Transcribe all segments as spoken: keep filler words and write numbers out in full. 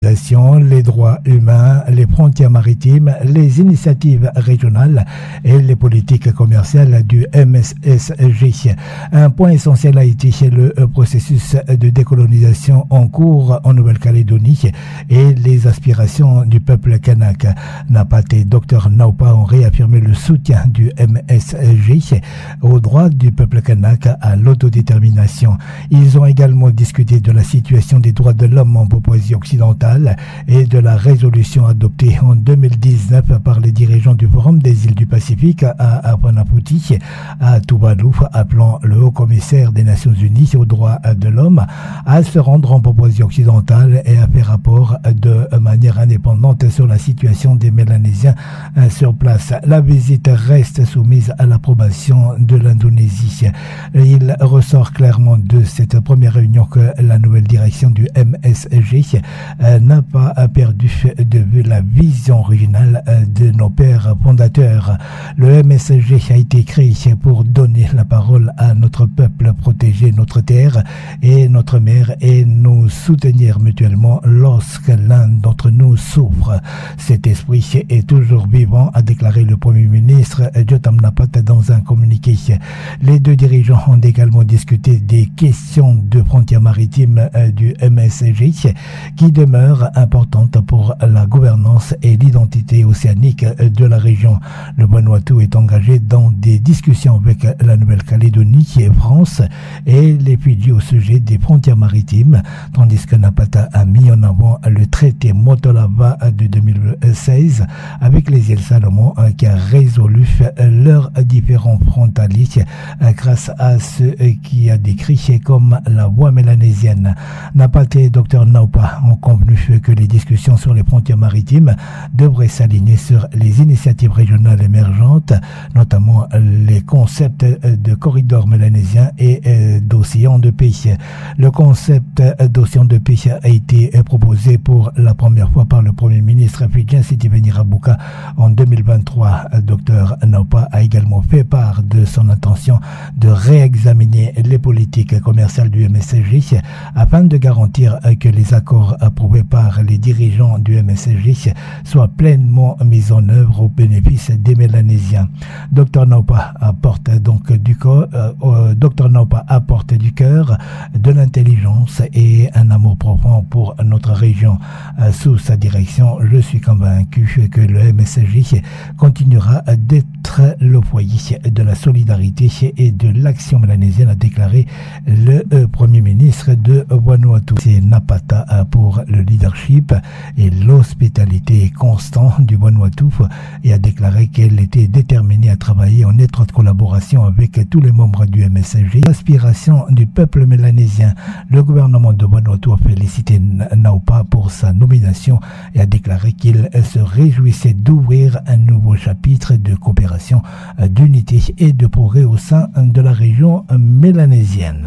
décolonisation, les droits humains, les frontières maritimes, les initiatives régionales et les politiques commerciales du M S S G. Un point essentiel a été le processus de décolonisation en cours en Nouvelle-Calédonie et les aspirations du peuple kanak. Napate et Dr Naupa ont réaffirmé le soutien du M S G aux droits du peuple kanak à l'autodétermination. Ils ont également discuté de la situation des droits de l'homme en Papouasie occidentale et de la résolution adoptée en deux mille dix-neuf par les dirigeants du Forum des îles du Pacifique à Apanaputi, à Tuvalu, appelant le haut-commissaire des Nations Unies aux droits de l'homme à se rendre en Papouasie occidentale et à faire rapport de manière indépendante sur la situation des Mélanésiens sur place. La visite reste soumise à l'approbation de l'Indonésie. Il ressort clairement de cette première réunion que la nouvelle direction du M S G n'a pas perdu de vue la vision originale de nos pères fondateurs. Le M S G a été créé pour donner la parole à notre peuple, protéger notre terre et notre mer et nous soutenir mutuellement lorsque l'un d'entre nous souffre. Cet esprit est toujours vivant, a déclaré le Premier ministre Jotam Napate dans un communiqué. Les deux dirigeants ont également discuté des questions de frontières maritimes du M S G qui demeurent importantes pour la gouvernance et l'identité océanique de la région. Le Vanuatu est engagé dans des discussions avec la Nouvelle-Calédonie et France et les Fidji au sujet des frontières maritimes, tandis que Napata a mis en avant le traité Motolava de deux mille seize avec les îles Salomon qui a résolu leurs différents frontaliers grâce à ce qui a décrit comme la voie mélanésienne. Napate et Dr Naupa ont convenu que les discussions sur les frontières maritimes devraient s'aligner sur les initiatives régionales émergentes, notamment les concepts de corridor mélanésien et d'océan de paix. Le concept d'océan de paix a été proposé pour la première fois par le Premier ministre fidjien Sitiveni Rabuka en deux mille vingt-trois. Dr Naupa a également fait part de son intention de réexaminer les politiques commerciales du M S G afin de garantir que les accords approuvés par les dirigeants du M S G soient pleinement mis en œuvre au bénéfice des Mélanésiens. Dr Naupa apporte donc du co- euh, Dr Naupa apporte du cœur, de l'intelligence et un amour profond pour notre région. Euh, sous sa direction, je suis convaincu que le M S G continuera d'être le foyer de la solidarité et de l'action mélanésienne, a déclaré le euh, Premier ministre de Vanuatu. C'est Napata euh, pour le leadership et l'hospitalité constante du Vanuatu et a déclaré qu'elle était déterminée à travailler en étroite collaboration avec tous les membres du M S G. L'aspiration du peuple mélanésien, le gouvernement de Vanuatu a félicité Naupa pour sa nomination et a déclaré qu'il se réjouissait d'ouvrir un nouveau chapitre de coopération, d'unité et de progrès au sein de la région mélanésienne.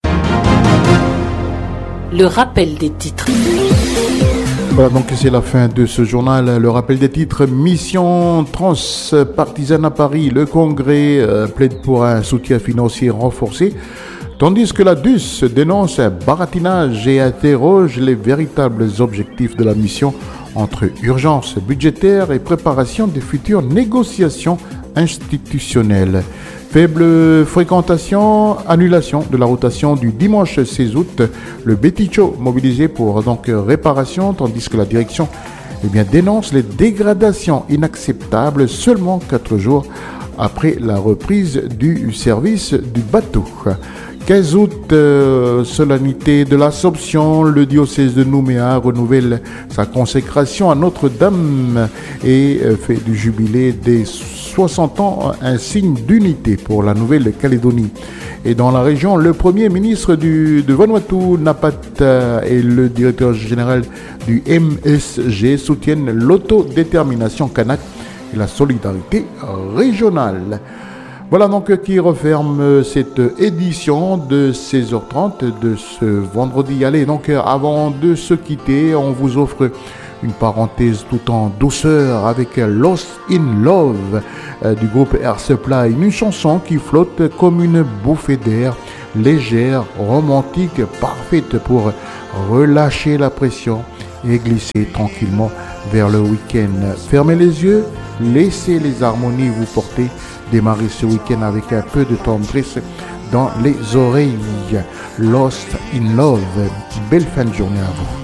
Le rappel des titres. Voilà, donc c'est la fin de ce journal. Le rappel des titres. Mission transpartisane à Paris. Le Congrès euh, plaide pour un soutien financier renforcé, tandis que la D U S dénonce un baratinage et interroge les véritables objectifs de la mission entre urgence budgétaire et préparation des futures négociations institutionnelles. Faible fréquentation, annulation de la rotation du dimanche seize août. Le Beticho mobilisé pour donc réparation, tandis que la direction eh bien, dénonce les dégradations inacceptables seulement quatre jours après la reprise du service du bateau. quinze août, euh, solennité de l'Assomption, le diocèse de Nouméa renouvelle sa consécration à Notre-Dame et euh, fait du jubilé des soixante ans un signe d'unité pour la Nouvelle-Calédonie. Et dans la région, le Premier ministre du, de Vanuatu, Napate, et le directeur général du M S G soutiennent l'autodétermination kanak et la solidarité régionale. Voilà donc qui referme cette édition de seize heures trente de ce vendredi. Allez, donc avant de se quitter, on vous offre une parenthèse tout en douceur avec Lost in Love euh, du groupe Air Supply. Une chanson qui flotte comme une bouffée d'air, légère, romantique, parfaite pour relâcher la pression et glisser tranquillement vers le week-end. Fermez les yeux, laissez les harmonies vous porter. Démarrez ce week-end avec un peu de tendresse dans les oreilles. Lost in Love. Belle fin de journée à vous.